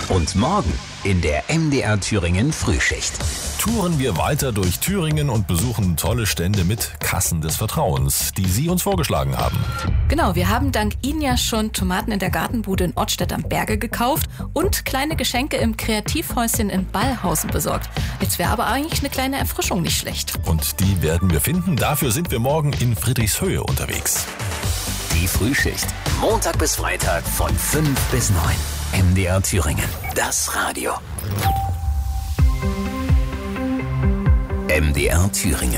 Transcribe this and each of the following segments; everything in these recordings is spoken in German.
Und morgen in der MDR Thüringen Frühschicht. Touren wir weiter durch Thüringen und besuchen tolle Stände mit Kassen des Vertrauens, die Sie uns vorgeschlagen haben. Genau, wir haben dank Ihnen ja schon Tomaten in der Gartenbude in Ortstedt am Berge gekauft und kleine Geschenke im Kreativhäuschen in Ballhausen besorgt. Jetzt wäre aber eigentlich eine kleine Erfrischung nicht schlecht. Und die werden wir finden. Dafür sind wir morgen in Friedrichshöhe unterwegs. Die Frühschicht. Montag bis Freitag von 5 bis 9. MDR Thüringen. Das Radio. MDR Thüringen.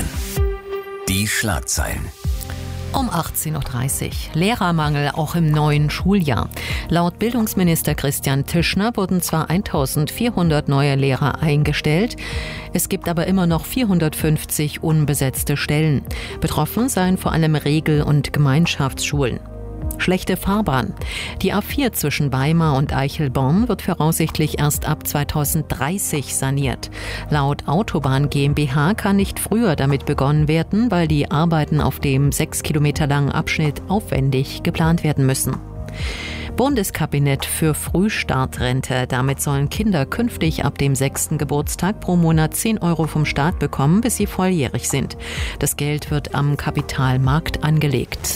Die Schlagzeilen. Um 18.30 Uhr. Lehrermangel auch im neuen Schuljahr. Laut Bildungsminister Christian Tischner wurden zwar 1400 neue Lehrer eingestellt, es gibt aber immer noch 450 unbesetzte Stellen. Betroffen seien vor allem Regel- und Gemeinschaftsschulen. Schlechte Fahrbahn. Die A4 zwischen Weimar und Eichelborn wird voraussichtlich erst ab 2030 saniert. Laut Autobahn GmbH kann nicht früher damit begonnen werden, weil die Arbeiten auf dem 6 Kilometer langen Abschnitt aufwendig geplant werden müssen. Bundeskabinett für Frühstartrente. Damit sollen Kinder künftig ab dem 6. Geburtstag pro Monat 10 € vom Staat bekommen, bis sie volljährig sind. Das Geld wird am Kapitalmarkt angelegt.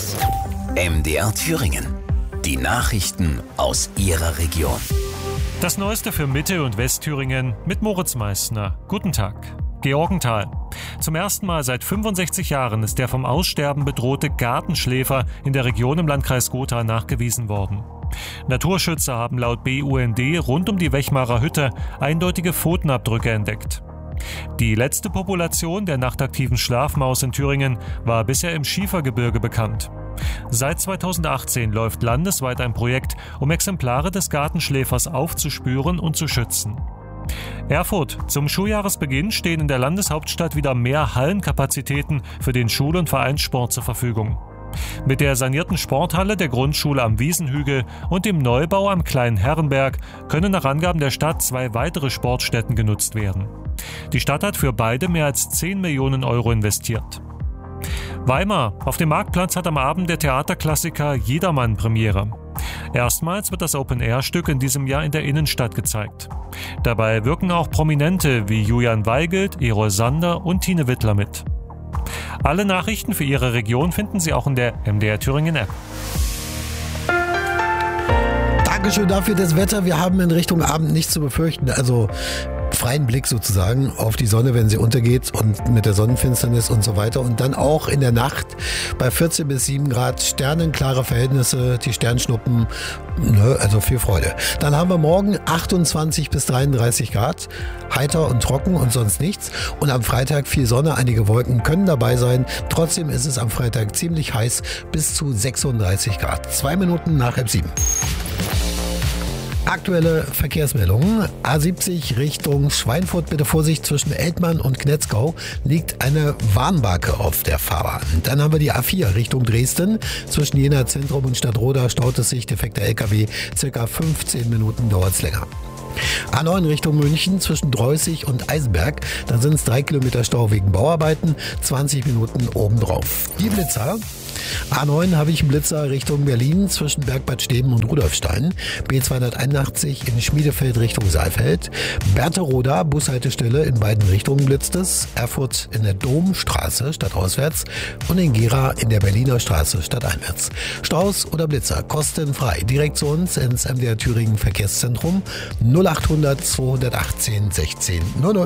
MDR Thüringen. Die Nachrichten aus Ihrer Region. Das Neueste für Mitte- und Westthüringen mit Moritz Meissner. Guten Tag. Georgenthal. Zum ersten Mal seit 65 Jahren ist der vom Aussterben bedrohte Gartenschläfer in der Region im Landkreis Gotha nachgewiesen worden. Naturschützer haben laut BUND rund um die Wechmarer Hütte eindeutige Pfotenabdrücke entdeckt. Die letzte Population der nachtaktiven Schlafmaus in Thüringen war bisher im Schiefergebirge bekannt. Seit 2018 läuft landesweit ein Projekt, um Exemplare des Gartenschläfers aufzuspüren und zu schützen. Erfurt. Zum Schuljahresbeginn stehen in der Landeshauptstadt wieder mehr Hallenkapazitäten für den Schul- und Vereinssport zur Verfügung. Mit der sanierten Sporthalle der Grundschule am Wiesenhügel und dem Neubau am Kleinen Herrenberg können nach Angaben der Stadt 2 weitere Sportstätten genutzt werden. Die Stadt hat für beide mehr als 10 Millionen € investiert. Weimar. Auf dem Marktplatz hat am Abend der Theaterklassiker Jedermann Premiere. Erstmals wird das Open-Air-Stück in diesem Jahr in der Innenstadt gezeigt. Dabei wirken auch Prominente wie Julian Weigelt, Erol Sander und Tine Wittler mit. Alle Nachrichten für Ihre Region finden Sie auch in der MDR Thüringen App. Dankeschön dafür das Wetter. Wir haben in Richtung Abend nichts zu befürchten. Also freien Blick sozusagen auf die Sonne, wenn sie untergeht und mit der Sonnenfinsternis und so weiter. Und dann auch in der Nacht bei 14 bis 7 Grad sternenklare Verhältnisse, die Sternschnuppen, also viel Freude. Dann haben wir morgen 28 bis 33 Grad, heiter und trocken und sonst nichts. Und am Freitag viel Sonne, einige Wolken können dabei sein. Trotzdem ist es am Freitag ziemlich heiß, bis zu 36 Grad. 2 Minuten nach 7. Aktuelle Verkehrsmeldungen. A70 Richtung Schweinfurt, bitte Vorsicht, zwischen Eltmann und Knetzgau liegt eine Warnbarke auf der Fahrbahn. Dann haben wir die A4 Richtung Dresden. Zwischen Jena Zentrum und Stadtroda staut es sich, defekter LKW, circa 15 Minuten dauert es länger. A9 Richtung München zwischen Dreußig und Eisenberg. Da sind es 3 Kilometer Stau wegen Bauarbeiten, 20 Minuten obendrauf. Die Blitzer. A9 habe ich einen Blitzer Richtung Berlin zwischen Bergbad Steben und Rudolfstein. B281 in Schmiedefeld Richtung Saalfeld. Berthe-Roda Bushaltestelle in beiden Richtungen blitzt es. Erfurt in der Domstraße stadtauswärts und in Gera in der Berliner Straße stadteinwärts. Staus oder Blitzer kostenfrei. Direkt zu uns ins MDR Thüringen Verkehrszentrum 0800 218 16 00.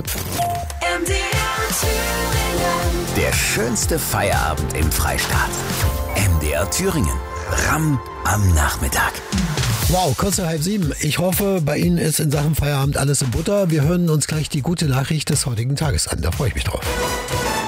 Der schönste Feierabend im Freistaat. MDR Thüringen. Ramm am Nachmittag. Wow, kurz nach 6:30. Ich hoffe, bei Ihnen ist in Sachen Feierabend alles in Butter. Wir hören uns gleich die gute Nachricht des heutigen Tages an. Da freue ich mich drauf.